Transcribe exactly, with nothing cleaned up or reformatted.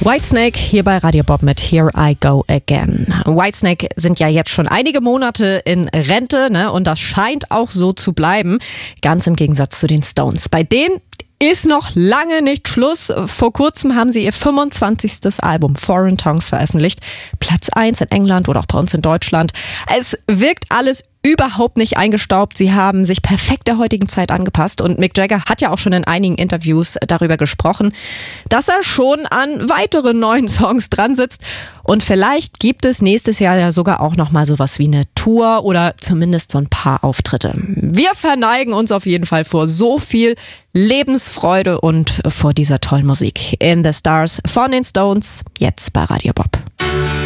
Whitesnake hier bei Radio Bob mit Here I Go Again. Whitesnake sind ja jetzt schon einige Monate in Rente, ne? Und das scheint auch so zu bleiben. Ganz im Gegensatz zu den Stones. Bei denen ist noch lange nicht Schluss. Vor kurzem haben sie ihr fünfundzwanzigstes Album Foreign Tongues veröffentlicht. Platz eins in England oder auch bei uns in Deutschland. Es wirkt alles überhaupt nicht eingestaubt. Sie haben sich perfekt der heutigen Zeit angepasst und Mick Jagger hat ja auch schon in einigen Interviews darüber gesprochen, dass er schon an weiteren neuen Songs dran sitzt und vielleicht gibt es nächstes Jahr ja sogar auch nochmal sowas wie eine Tour oder zumindest so ein paar Auftritte. Wir verneigen uns auf jeden Fall vor so viel Lebensfreude und vor dieser tollen Musik. In the Stars von den Stones, jetzt bei Radio Bob.